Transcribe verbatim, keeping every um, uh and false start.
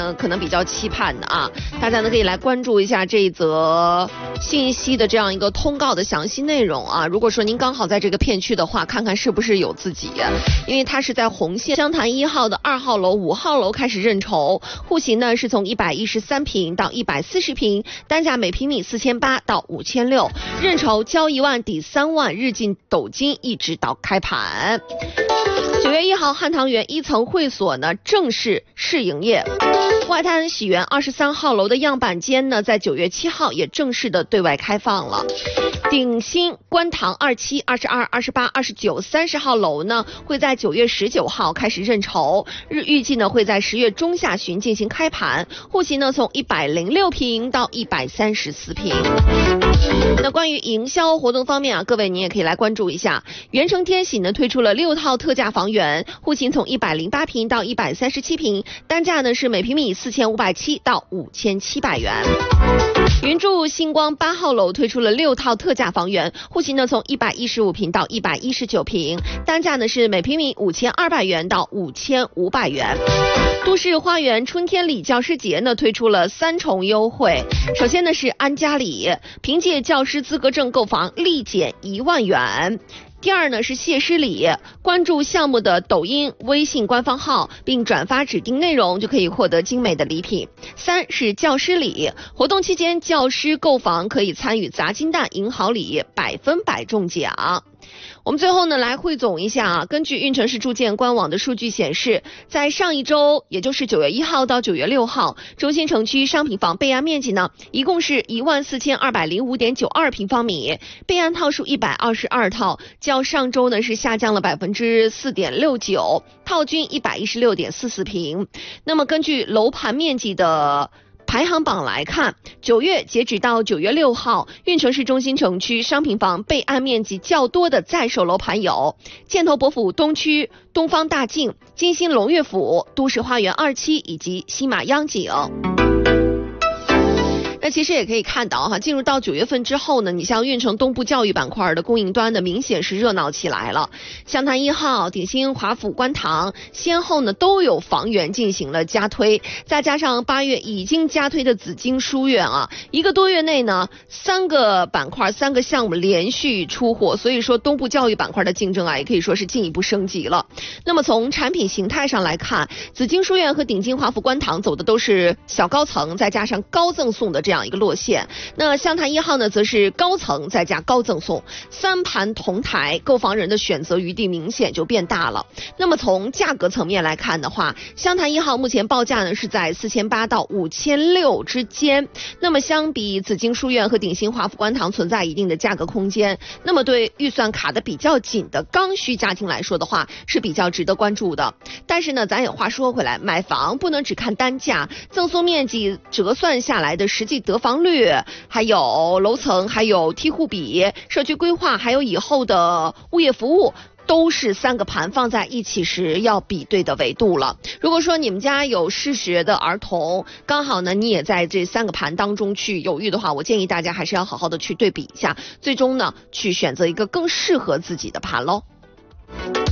呢可能比较期盼的啊，大家呢可以来关注一下这一则信息的这样一个通告的详细内容啊。如果说您刚好在这个片区的话，看看是不是有自己，因为它是在红线湘潭一号的二号楼、五号楼开始认筹，户型呢是从一百一十三平到一百四十平，单价每平米四千八到五千六，认筹交一万抵三万，日进斗金，一直到开盘。九月一号，汉唐园一层会所呢正式试营业。外滩喜园二十三号楼的样板间呢，在九月七号也正式的对外开放了。鼎新观塘二期、二十二、二十八、二十九、三十号楼呢，会在九月十九号开始认筹，日预计呢会在十月中下旬进行开盘，户型呢从一百零六平到一百三十四平。那关于营销活动方面啊，各位你也可以来关注一下。元城天喜呢推出了六套特价房源，户型从一百零八平到一百三十七平，单价呢是每平米四千五百七到五千七百元。云住星光八号楼推出了六套特价房源，户型呢从一百一十五平到一百一十九平，单价呢是每平米五千二百元到五千五百元。都市花园春天里教师节呢推出了三重优惠，首先呢是安家里，凭借教师资格证购房立减一万元。第二呢是谢师礼，关注项目的抖音、微信官方号，并转发指定内容就可以获得精美的礼品。三是教师礼，活动期间教师购房可以参与砸金蛋赢好礼，百分百中奖。我们最后呢来汇总一下啊，根据运城市住建官网的数据显示，在上一周，也就是九月一号到九月六号，中心城区商品房备案面积呢，一共是一万四千二百零五点九二平方米，备案套数一百二十二套，较上周呢是下降了百分之四点六九，套均一百一十六点四四平。那么根据楼盘面积的排行榜来看，九月截止到九月六号，运城市中心城区商品房备案面积较多的在售楼盘有箭头伯府东区、东方大境、金星龙悦府、都市花园二期以及新马央景。那其实也可以看到哈，进入到九月份之后呢，你像运城东部教育板块的供应端呢，明显是热闹起来了。湘潭一号、鼎新华府观塘先后呢都有房源进行了加推，再加上八月已经加推的紫金书院啊，一个多月内呢，三个板块、三个项目连续出货，所以说东部教育板块的竞争啊，也可以说是进一步升级了。那么从产品形态上来看，紫金书院和鼎金华府观塘走的都是小高层，再加上高赠送的这样一个落线。那湘潭一号呢，则是高层再加高赠送，三盘同台，购房人的选择余地明显就变大了。那么从价格层面来看的话，湘潭一号目前报价呢是在四千八到五千六之间。那么相比紫金书院和鼎新华府观塘存在一定的价格空间，那么对预算卡的比较紧的刚需家庭来说的话，是比较值得关注的。但是呢，咱也话说回来，买房不能只看单价，赠送面积折算下来的实际得房率，还有楼层，还有梯户比、社区规划，还有以后的物业服务，都是三个盘放在一起时要比对的维度了。如果说你们家有失学的儿童，刚好呢你也在这三个盘当中去犹豫的话，我建议大家还是要好好的去对比一下，最终呢去选择一个更适合自己的盘咯。